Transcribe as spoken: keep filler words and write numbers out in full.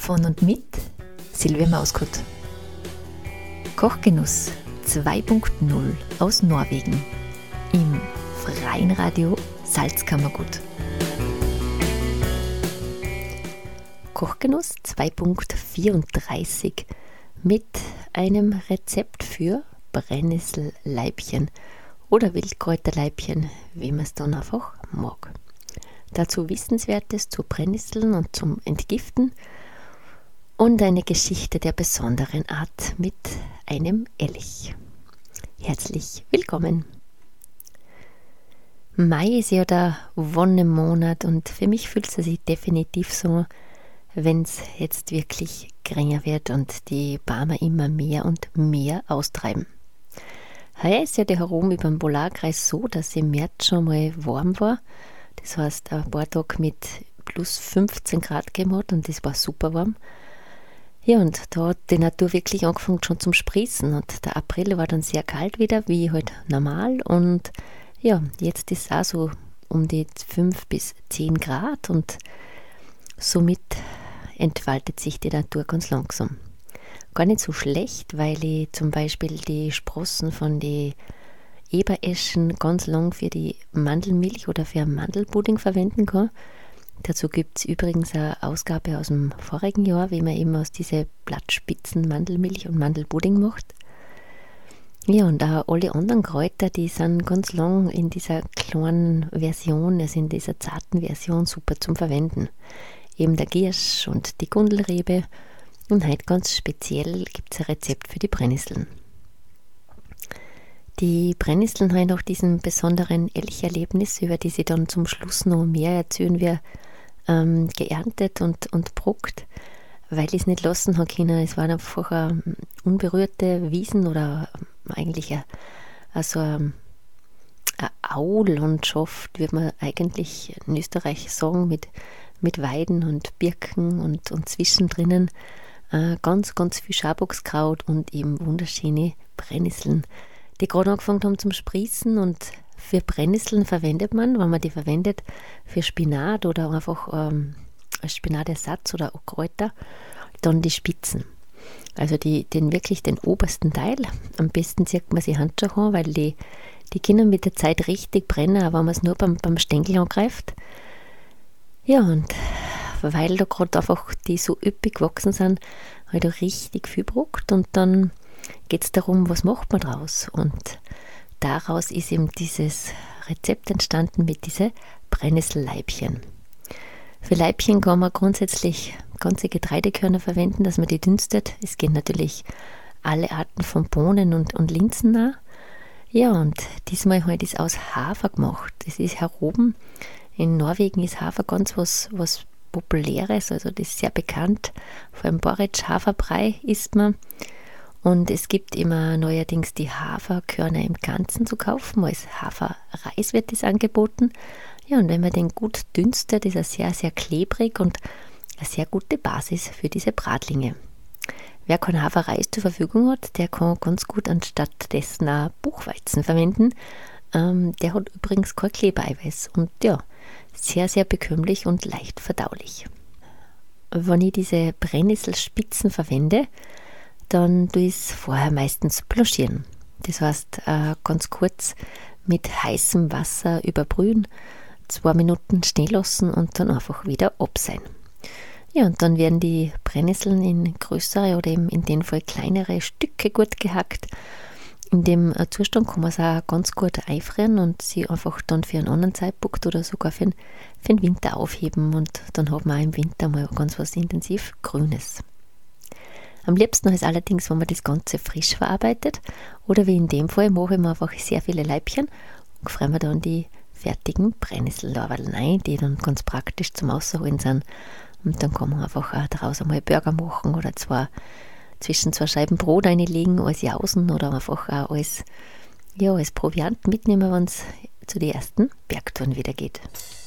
Von und mit Silvia Mauskott. Kochgenuss zwei Punkt null aus Norwegen im freien Radio Salzkammergut. Kochgenuss zwei Punkt vierunddreißig mit einem Rezept für Brennnesselleibchen oder Wildkräuterleibchen, wie man es dann einfach mag. Dazu Wissenswertes zu Brennnesseln und zum Entgiften und eine Geschichte der besonderen Art mit einem Elch. Herzlich willkommen! Mai ist ja der Wonnemonat und für mich fühlt es sich definitiv so, wenn es jetzt wirklich geringer wird und die Bäume immer mehr und mehr austreiben. Heuer ist ja der herum über den Polarkreis so, dass im März schon mal warm war. Das heißt, ein paar Tage mit plus fünfzehn Grad gegeben hat und das war super warm. Ja, und da hat die Natur wirklich angefangen schon zum Sprießen und der April war dann sehr kalt wieder, wie halt normal. Und ja, jetzt ist es auch so um die fünf bis zehn Grad und somit entfaltet sich die Natur ganz langsam. Gar nicht so schlecht, weil ich zum Beispiel die Sprossen von den Ebereschen ganz lang für die Mandelmilch oder für einen Mandelpudding verwenden kann. Dazu gibt es übrigens eine Ausgabe aus dem vorigen Jahr, wie man eben aus diesen Blattspitzen Mandelmilch und Mandelpudding macht. Ja, und auch alle anderen Kräuter, die sind ganz lang in dieser kleinen Version, also in dieser zarten Version, super zum Verwenden. Eben der Giersch und die Gundelrebe. Und heute ganz speziell gibt es ein Rezept für die Brennnesseln. Die Brennnesseln haben auch diesen besonderen Elcherlebnis, über die sie dann zum Schluss noch mehr erzählen, wir ähm, geerntet und, und bruckt, weil ich es nicht lassen habe können. Es waren einfach eine unberührte Wiesen oder eigentlich eine, also eine, eine Aulandschaft, würde man eigentlich in Österreich sagen, mit, mit Weiden und Birken und, und zwischendrin äh, ganz, ganz viel Schaboxkraut und eben wunderschöne Brennnesseln, die gerade angefangen haben zum Sprießen. Und für Brennnesseln verwendet man, wenn man die verwendet, für Spinat oder einfach ähm, als Spinatersatz oder Kräuter, dann die Spitzen. Also die, den wirklich den obersten Teil. Am besten zieht man sie Handschuhe an, weil die, die können mit der Zeit richtig brennen, aber wenn man es nur beim, beim Stängel angreift. Ja, und weil da gerade einfach die so üppig gewachsen sind, habe ich da richtig viel gebraucht und dann geht es darum, was macht man draus? Und daraus ist eben dieses Rezept entstanden mit diesen Brennnesselleibchen. Für Leibchen kann man grundsätzlich ganze Getreidekörner verwenden, dass man die dünstet. Es gehen natürlich alle Arten von Bohnen und, und Linsen nach. Ja, und diesmal habe ich das aus Hafer gemacht. Das ist hier oben in Norwegen ist Hafer ganz was, was Populäres, also das ist sehr bekannt. Vor allem Porridge, Haferbrei isst man. Und es gibt immer neuerdings die Haferkörner im Ganzen zu kaufen. Als Haferreis wird das angeboten. Ja, und wenn man den gut dünstet, ist er sehr, sehr klebrig und eine sehr gute Basis für diese Bratlinge. Wer kein Haferreis zur Verfügung hat, der kann ganz gut anstatt dessen auch Buchweizen verwenden. Ähm, der hat übrigens kein Klebeeiweiß und ja, sehr, sehr bekömmlich und leicht verdaulich. Wenn ich diese Brennnesselspitzen verwende, dann tue ich es vorher meistens blanchieren. Das heißt, äh, ganz kurz mit heißem Wasser überbrühen, zwei Minuten stehen lassen und dann einfach wieder abseihen. Ja, und dann werden die Brennnesseln in größere oder eben in dem Fall kleinere Stücke gut gehackt. In dem Zustand kann man es auch ganz gut einfrieren und sie einfach dann für einen anderen Zeitpunkt oder sogar für den, für den Winter aufheben und dann hat man auch im Winter mal ganz was intensiv Grünes. Am liebsten ist allerdings, wenn man das Ganze frisch verarbeitet oder wie in dem Fall mache ich mir einfach sehr viele Leibchen und freue mir dann die fertigen Brennnesselleberl rein, die dann ganz praktisch zum Rausholen sind. Und dann kann man einfach auch daraus einmal Burger machen oder zwar zwischen zwei Scheiben Brot reinlegen als Jausen oder einfach auch als, ja, als Proviant mitnehmen, wenn es zu den ersten Bergtouren wieder geht.